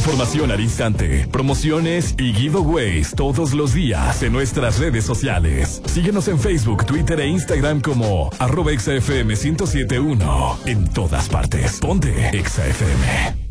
información al instante, promociones y giveaways todos los días en nuestras redes sociales. Síguenos en Facebook, Twitter e Instagram como @ExaFM 1071. En todas partes. Ponte Exa FM.